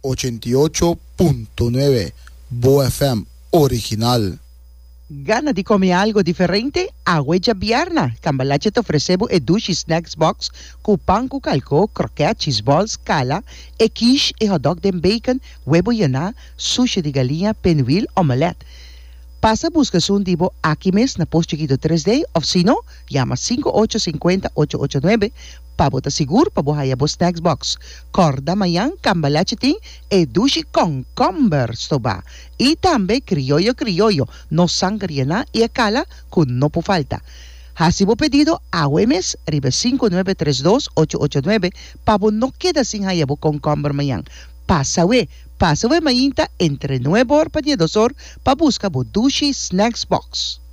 88.9 Bo FM original. Gana de comer algo diferente? Agüeja Bierna. Cambalache te ofrecemos el Dushi Snacks Box con pan con calco, croquet, cheese balls, cala, quiche y hot dog de bacon, huevo llena, sushi de galinha, pinwheel, omelette. Pasa a buscar un divo aquí mes na Post Chiquito 3D o si no, llama 5850-889 para botar seguro para bohaya bo Snacks Box. Corda mayan, cambalache ting e dushi con comber stoba. Y también criollo, no sangre na y cala con no po falta. Hasibo pedido a Wemes, ribe 5932-889 para no queda sin hayabo con comber mayan. Pasa mayinta entre 9 horas para 2 horas para buscar bo Dushi Snacks Box.